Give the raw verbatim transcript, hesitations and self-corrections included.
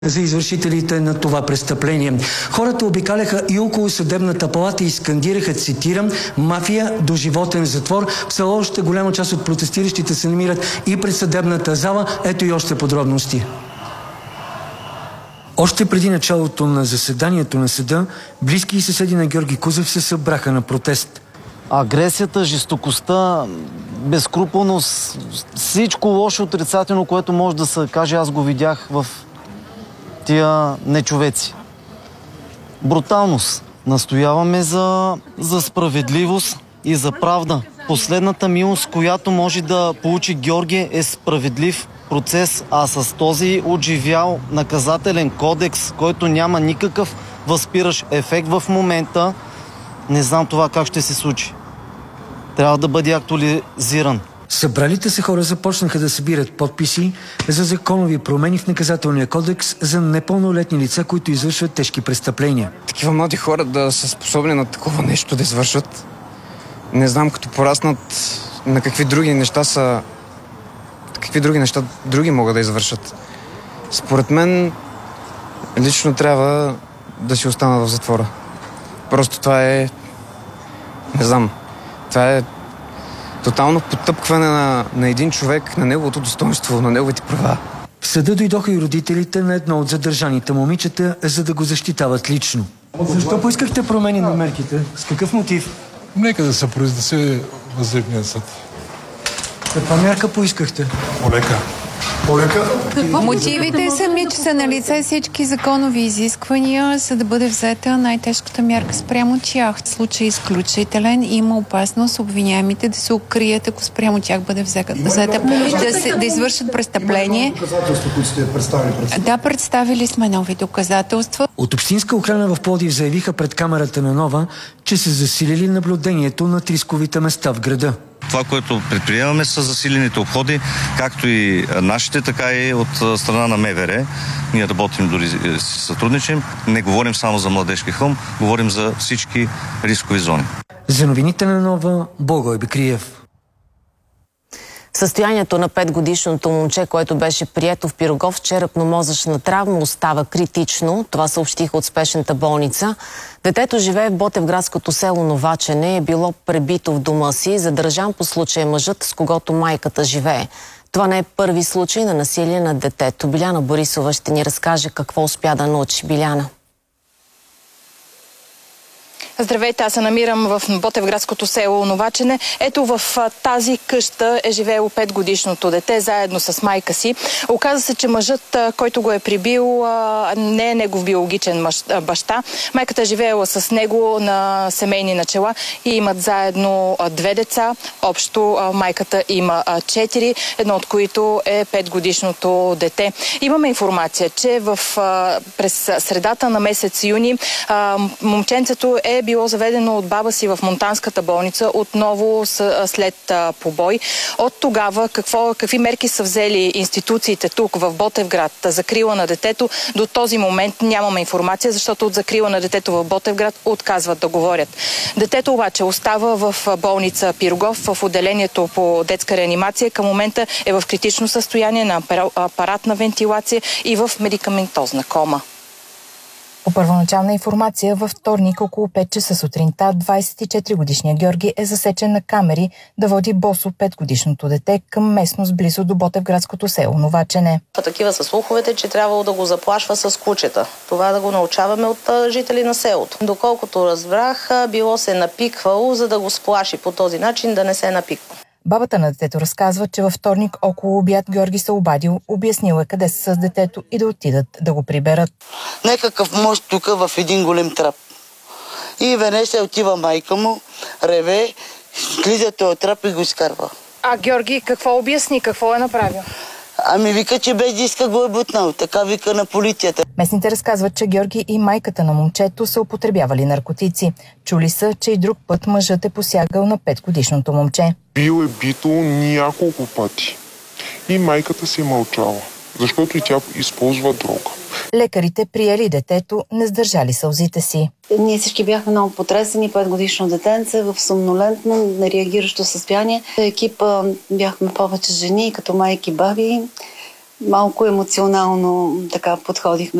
за извършителите на това престъпление. Хората обикаляха и около съдебната палата и скандираха, цитирам, мафия до животен затвор. В село още голяма част от протестиращите се намират и пред съдебната зала. Ето и още подробности. Още преди началото на заседанието на съда, близки и съседи на Георги Кузев се събраха на протест. Агресията, жестокостта, безскрупулност, всичко лошо, отрицателно, което може да се каже, аз го видях в тия нечовеци. Бруталност. Настояваме за, за справедливост и за правда. Последната милост, която може да получи Георги, е справедлив процес, а с този отживял наказателен кодекс, който няма никакъв възпиращ ефект в момента, не знам това как ще се случи. Трябва да бъде актуализиран. Събралите се хора започнаха да събират подписи за законови промени в наказателния кодекс за непълнолетни лица, които извършват тежки престъпления. Такива млади хора да са способни на такова нещо да извършват. Не знам, като пораснат на какви други неща са... Какви други неща други могат да извършат. Според мен лично трябва да си остана в затвора. Просто това е... Не знам. Това е тотално потъпкване на, на един човек, на неговото достоинство, на неговите права. В съда дойдоха и родителите на едно от задържаните момичета, за да го защитават лично. Защо поискахте промени на мерките? С какъв мотив? Нека да се произнесе въззивният съд. Каква мярка поискахте? Полека. Полека? Мотивите са ми, че са налице всички законови изисквания, за да бъде взета най-тежката мярка спрямо тях. В случай изключителен има опасност обвиняемите да се укрият, ако спрямо тях бъде взета, взета да, се, да извършат престъпление. Доказателства, които сте представили пред... Да, представили сме нови доказателства. От общинска охрана в Пловдив заявиха пред камерата на Нова, че са засилили наблюдението на рисковите места в града. Това, което предприемаме, са засилените обходи, както и нашите, така и от страна на МВР. Ние работим, дори си сътрудничим. Не говорим само за Младежки хълм, говорим за всички рискови зони. За новините на Нова, Благой Бекриев. Състоянието на петгодишното момче, което беше прието в Пирогов, черепно-мозъчна травма, остава критично. Това съобщиха от спешната болница. Детето живее в ботевградското село Новачене, е било пребито в дома си, задържан по случая мъжът, с когото майката живее. Това не е първи случай на насилие над детето. Биляна Борисова ще ни разкаже какво успя да научи. Биляна. Здравейте, аз се намирам в ботевградското село Новачене. Ето в тази къща е живеело петгодишното дете, заедно с майка си. Оказа се, че мъжът, който го е прибил, не е негов биологичен баща. Майката е живеела с него на семейни начала и имат заедно две деца. Общо майката има четири, едно от които е петгодишното дете. Имаме информация, че в, през средата на месец юни момченцето е било заведено от баба си в Монтанската болница, отново след побой. От тогава какво, какви мерки са взели институциите тук в Ботевград, закрила на детето, до този момент нямаме информация, защото от закрила на детето в Ботевград отказват да говорят. Детето обаче остава в болница Пирогов, в отделението по детска реанимация. Към момента е в критично състояние на апаратна вентилация и в медикаментозна кома. По първоначална информация, във вторник около пет часа сутринта двадесет и четири годишният Георги е засечен на камери да води босо петгодишното дете към местност близо до ботевградското село Новачене. Такива са слуховете, че трябвало да го заплашва с кучета. Това да го научаваме от жители на селото. Доколкото разбрах, било се напиквало, за да го сплаши по този начин да не се напиква. Бабата на детето разказва, че във вторник около обяд Георги се обадил, обяснил е къде са с детето и да отидат да го приберат. Некакъв мост тук в един голем трап. И веднъж се отива майка му, реве, слиза този трап и го изкарва. А Георги какво обясни, какво е направил? Ами вика, че без диска го е бутнал. Така вика на полицията. Местните разказват, че Георги и майката на момчето са употребявали наркотици. Чули са, че и друг път мъжът е посягал на петгодишното момче. Бил е бито няколко пъти. И майката си мълчала, защото и тя използва дрога. Лекарите приели детето, не сдържали сълзите си. Ние всички бяхме много потресени, петгодишно детенце в сомнолентно, нереагиращо състояние. Екипа бяхме повече жени, като майки, баби. малко емоционално така подходихме